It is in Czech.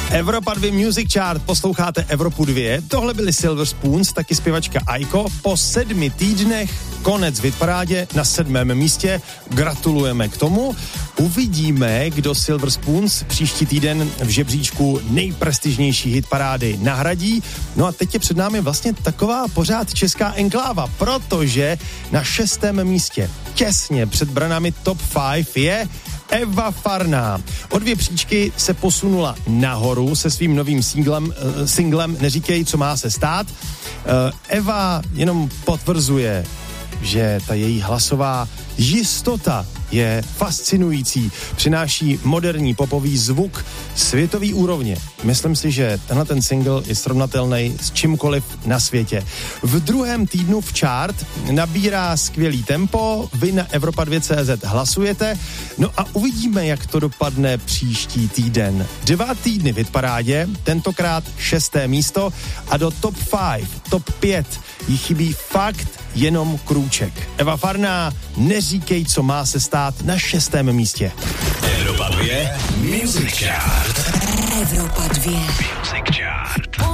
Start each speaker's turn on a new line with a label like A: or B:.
A: Evropa 2 Music Chart, posloucháte Evropu 2. Tohle byly Silver Spoons, taky zpěvačka Aiko. Po 7 týdnech konec v hitparádě na 7. místě. Gratulujeme k tomu. Uvidíme, kdo Silver Spoons příští týden v žebříčku nejprestižnější hitparády nahradí. No a teď je před námi vlastně taková pořád česká enkláva, protože na 6. místě těsně před branami Top 5 je Eva Farná. O 2 příčky se posunula nahoru se svým novým singlem Neříkej, co má se stát. Eva jenom potvrzuje, že ta její hlasová jistota je fascinující. Přináší moderní popový zvuk světový úrovně. Myslím si, že tenhle ten single je srovnatelný s čímkoliv na světě. V 2. týdnu v chart nabírá skvělý tempo, vy na Evropa2.cz hlasujete, no a uvidíme, jak to dopadne příští týden. 2 týdny v hitparádě, tentokrát 6. místo a do top 5, top 5 jí chybí fakt jenom krůček. Eva Farná, Neříkej, co má se stát na 6. místě.
B: Evropa 2 Music Chart.
C: Evropa 2
B: Music Chart.